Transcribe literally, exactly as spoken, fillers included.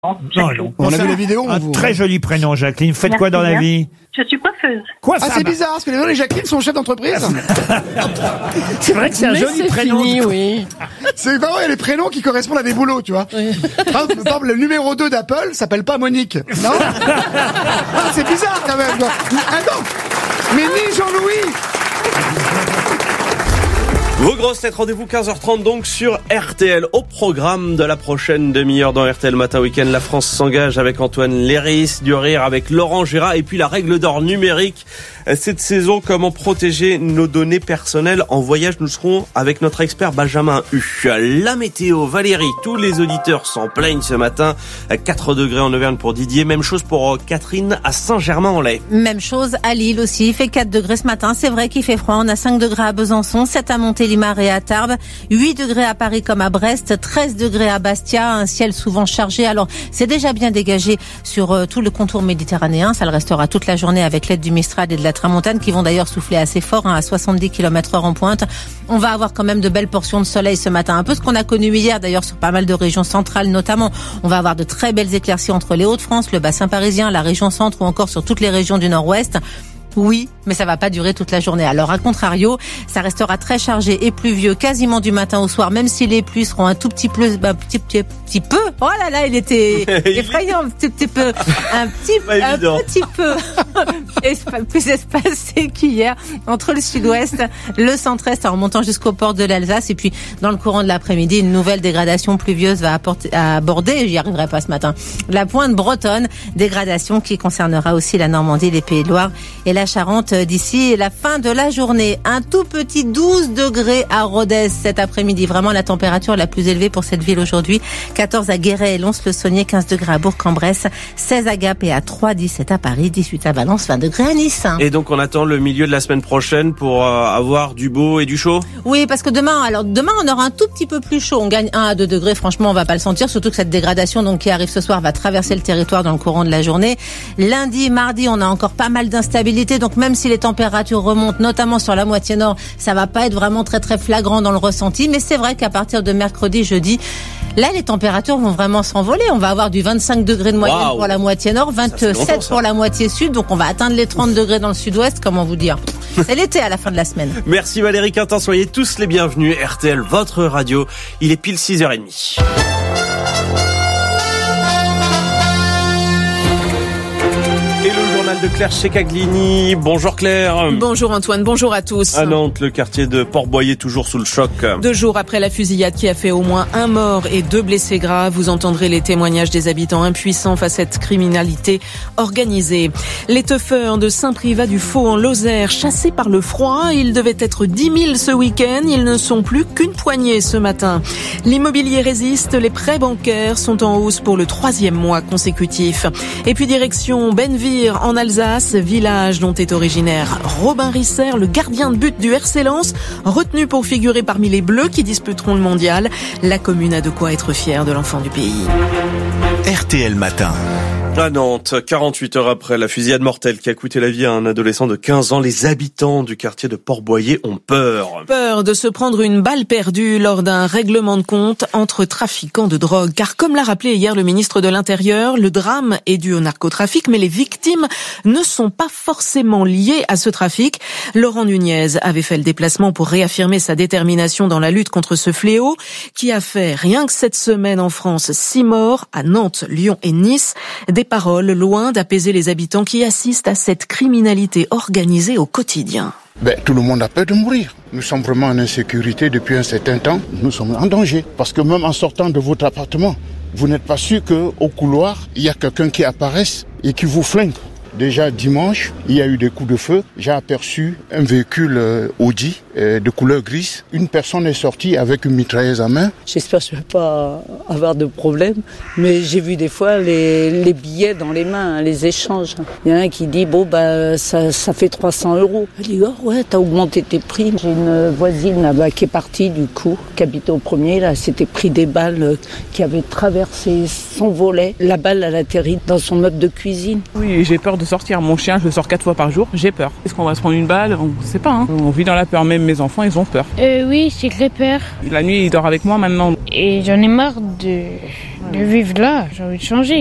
Non, non. On a vu la vidéo. Un vous... très joli prénom, Jacqueline. Faites Merci quoi dans bien. la vie? Je suis coiffeuse. Quoi, ah, ça c'est bizarre, parce que les noms, les Jacqueline sont chefs d'entreprise. C'est vrai que c'est un Mais joli c'est prénom. Fini, oui. C'est pas vrai, les prénoms qui correspondent à des boulots, tu vois. Oui. Par exemple, le numéro deux d'Apple s'appelle pas Monique. Non? Ah, c'est bizarre, quand même. Ah non! Mais ni Jean-Louis! Vos grosses têtes, rendez-vous quinze heures trente donc sur R T L. Au programme de la prochaine demi-heure dans R T L Matin Week-end, la France s'engage avec Antoine Léris, du rire avec Laurent Gérard et puis la règle d'or numérique. Cette saison, comment protéger nos données personnelles en voyage? Nous serons avec notre expert Benjamin Hu. La météo, Valérie, tous les auditeurs s'en plaignent ce matin. quatre degrés en Auvergne pour Didier. Même chose pour Catherine à Saint-Germain-en-Laye. Même chose à Lille aussi. Il fait quatre degrés ce matin. C'est vrai qu'il fait froid. On a cinq degrés à Besançon, sept à Montélimar et à Tarbes, huit degrés à Paris comme à Brest, treize degrés à Bastia, un ciel souvent chargé. Alors, c'est déjà bien dégagé sur euh, tout le contour méditerranéen. Ça le restera toute la journée avec l'aide du Mistral et de la Tramontane qui vont d'ailleurs souffler assez fort, hein, à soixante-dix kilomètres heure en pointe. On va avoir quand même de belles portions de soleil ce matin. Un peu ce qu'on a connu hier d'ailleurs sur pas mal de régions centrales notamment. On va avoir de très belles éclaircies entre les Hauts-de-France, le bassin parisien, la région centre ou encore sur toutes les régions du nord-ouest. Oui, mais ça va pas durer toute la journée. Alors, à contrario, ça restera très chargé et pluvieux quasiment du matin au soir, même si les pluies seront un tout petit peu, un petit, petit, petit peu. Oh là là, il était effrayant, un petit, petit peu, un petit, un petit peu plus espacé qu'hier entre le sud-ouest, le centre-est en remontant jusqu'au port de l'Alsace et puis dans le courant de l'après-midi, une nouvelle dégradation pluvieuse va apporter, à aborder, j'y arriverai pas ce matin, la pointe bretonne, dégradation qui concernera aussi la Normandie, les Pays de Loire et la La Charente d'ici la fin de la journée. Un tout petit douze degrés à Rodez cet après-midi. Vraiment la température la plus élevée pour cette ville aujourd'hui. quatorze à Guéret et Lons-le-Saunier, quinze degrés à Bourg-en-Bresse, seize à Gap et à Troyes, dix-sept à Paris, dix-huit à Valence, vingt degrés à Nice. Et donc on attend le milieu de la semaine prochaine pour euh, avoir du beau et du chaud? Oui, parce que demain, alors demain on aura un tout petit peu plus chaud. On gagne un à deux degrés. Franchement, on va pas le sentir. Surtout que cette dégradation donc qui arrive ce soir va traverser le territoire dans le courant de la journée. Lundi, mardi, on a encore pas mal d'instabilité. Donc même si les températures remontent, notamment sur la moitié nord, ça va pas être vraiment très très flagrant dans le ressenti. Mais c'est vrai qu'à partir de mercredi, jeudi, là les températures vont vraiment s'envoler. On va avoir du vingt-cinq degrés de moyenne wow. pour la moitié nord, vingt-sept pour la moitié sud. Donc on va atteindre les trente degrés dans le sud-ouest. Comment vous dire? C'est l'été à la fin de la semaine. Merci Valérie Quintin, soyez tous les bienvenus. R T L, votre radio. Il est pile six heures trente. De Claire Checaglini. Bonjour Claire. Bonjour Antoine, bonjour à tous. À Nantes, le quartier de Port-Boyer toujours sous le choc. Deux jours après la fusillade qui a fait au moins un mort et deux blessés graves, vous entendrez les témoignages des habitants impuissants face à cette criminalité organisée. Les teufeurs de Saint-Privat-du-Faux en Lozère, chassés par le froid, ils devaient être dix mille ce week-end, ils ne sont plus qu'une poignée ce matin. L'immobilier résiste, les prêts bancaires sont en hausse pour le troisième mois consécutif. Et puis direction Bennevire en Alsace, village dont est originaire Robin Risser, le gardien de but du R C Lens, retenu pour figurer parmi les Bleus qui disputeront le mondial. La commune a de quoi être fière de l'enfant du pays. R T L Matin. À Nantes, quarante-huit heures après la fusillade mortelle qui a coûté la vie à un adolescent de quinze ans, les habitants du quartier de Port-Boyer ont peur. Peur de se prendre une balle perdue lors d'un règlement de compte entre trafiquants de drogue. Car comme l'a rappelé hier le ministre de l'Intérieur, le drame est dû au narcotrafic, mais les victimes ne sont pas forcément liées à ce trafic. Laurent Nunez avait fait le déplacement pour réaffirmer sa détermination dans la lutte contre ce fléau qui a fait, rien que cette semaine en France, six morts à Nantes, Lyon et Nice. Des paroles loin d'apaiser les habitants qui assistent à cette criminalité organisée au quotidien. Ben, tout le monde a peur de mourir. Nous sommes vraiment en insécurité depuis un certain temps. Nous sommes en danger. Parce que même en sortant de votre appartement, vous n'êtes pas sûr qu'au couloir, il y a quelqu'un qui apparaisse et qui vous flingue. Déjà dimanche, il y a eu des coups de feu. J'ai aperçu un véhicule euh, Audi euh, de couleur grise. Une personne est sortie avec une mitrailleuse à main. J'espère que je ne vais pas avoir de problème, mais j'ai vu des fois les, les billets dans les mains, hein, les échanges. Il y en a un qui dit bon bah ça, ça fait trois cents euros. Elle dit oh ouais t'as augmenté tes prix. J'ai une voisine là-bas qui est partie du coup, qui habitait au premier là, s'était pris des balles euh, qui avaient traversé son volet. La balle elle atterrit dans son meuble de cuisine. Oui, j'ai peur de de sortir. Mon chien, je le sors quatre fois par jour, j'ai peur. Est-ce qu'on va se prendre une balle? On ne sait pas. Hein. On vit dans la peur, même mes enfants, ils ont peur. Euh, oui, j'ai très peur. La nuit, il dort avec moi maintenant. Et j'en ai marre de, de vivre là, j'ai envie de changer.